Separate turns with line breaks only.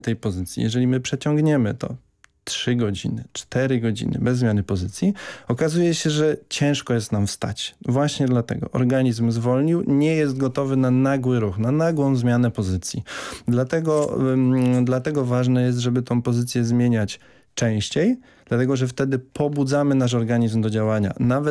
tej pozycji, jeżeli my przeciągniemy to 3 godziny, 4 godziny bez zmiany pozycji, okazuje się, że ciężko jest nam wstać. Właśnie dlatego organizm zwolnił, nie jest gotowy na nagły ruch, na nagłą zmianę pozycji. Dlatego ważne jest, żeby tą pozycję zmieniać częściej, dlatego że wtedy pobudzamy nasz organizm do działania. Nawet